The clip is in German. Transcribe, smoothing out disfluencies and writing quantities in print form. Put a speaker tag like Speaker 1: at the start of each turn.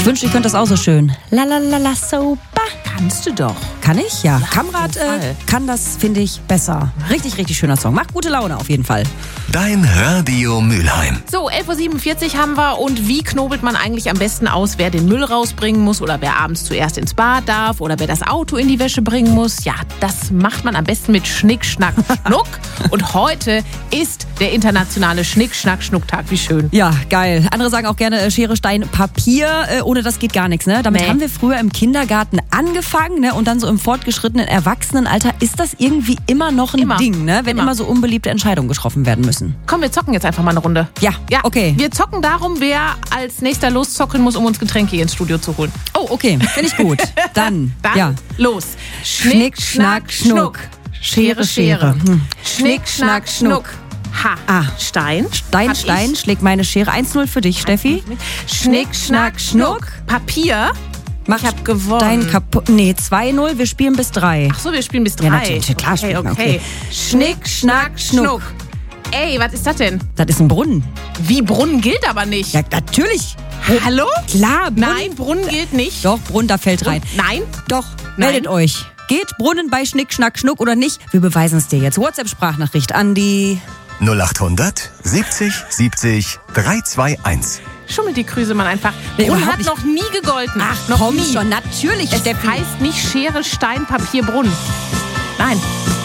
Speaker 1: wünschte, ich könnte das auch so schön. La la la la super.
Speaker 2: Kannst du doch.
Speaker 1: Kann ich? Ja. Kamrat kann das, finde ich, besser. Richtig, richtig schöner Song. Macht gute Laune auf jeden Fall.
Speaker 3: Dein Radio Mülheim.
Speaker 2: So, 11.47 Uhr haben wir. Und wie knobelt man eigentlich am besten aus, wer den Müll rausbringen muss oder wer abends zuerst ins Bad darf oder wer das Auto in die Wäsche bringen muss? Ja, das macht man am besten mit Schnick, Schnack, Schnuck. Und heute ist der internationale Schnick, Schnack, Schnuck-Tag. Wie schön.
Speaker 1: Ja, geil. Andere sagen auch gerne Schere, Stein, Papier. Ohne das geht gar nichts. Ne? Damit haben wir früher im Kindergarten angefangen, ne? Und dann so im fortgeschrittenen Erwachsenenalter ist das irgendwie immer noch ein Ding, ne? Wenn immer so unbeliebte Entscheidungen getroffen werden müssen.
Speaker 2: Komm, wir zocken jetzt einfach mal eine Runde.
Speaker 1: Ja, okay.
Speaker 2: Wir zocken darum, wer als nächster loszocken muss, um uns Getränke hier ins Studio zu holen.
Speaker 1: Oh, okay. Finde ich gut. Dann
Speaker 2: los.
Speaker 1: Schnick, Schnack, Schnuck. Schere, Schere.
Speaker 2: Schnick, Schnack, Schnuck. Stein.
Speaker 1: Stein schlägt meine Schere. 1-0 für dich, Steffi.
Speaker 2: Schnick, Schnack, Schnuck. Papier.
Speaker 1: Ich hab gewonnen. Dein kaputt. Nee, 2-0. Wir spielen bis 3.
Speaker 2: Ach so, wir spielen bis 3.
Speaker 1: Ja, natürlich. Klar,
Speaker 2: okay. Schnick, Schnack, Schnuck. Ey, was ist das denn?
Speaker 1: Das ist ein Brunnen.
Speaker 2: Wie, Brunnen gilt aber nicht?
Speaker 1: Ja, natürlich.
Speaker 2: Hallo?
Speaker 1: Klar, Brunnen.
Speaker 2: Nein, Brunnen gilt nicht.
Speaker 1: Doch, Brunnen, da fällt rein.
Speaker 2: Nein?
Speaker 1: Doch, meldet euch. Geht Brunnen bei Schnick, Schnack, Schnuck oder nicht? Wir beweisen es dir jetzt. WhatsApp-Sprachnachricht an die
Speaker 3: 0800 70 70 321.
Speaker 2: Schummelt die Krüsemann einfach. Brunnen hat noch nie gegolten.
Speaker 1: Ach,
Speaker 2: noch
Speaker 1: komm
Speaker 2: nie.
Speaker 1: schon, natürlich.
Speaker 2: Es heißt nicht Schere, Stein, Papier, Brunnen. Nein.